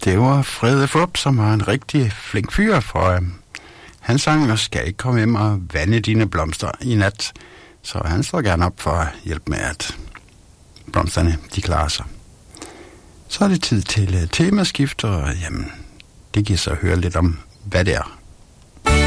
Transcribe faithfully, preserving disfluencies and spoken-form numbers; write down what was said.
Det var Frede Fup, som var en rigtig flink fyr, for øh, han sang, og skal ikke komme hjem og vande dine blomster i nat. Så han står gerne op for at hjælpe med, at blomsterne de klarer sig. Så er det tid til uh, temaskift, og jamen, det giver sig at høre lidt om, hvad det er.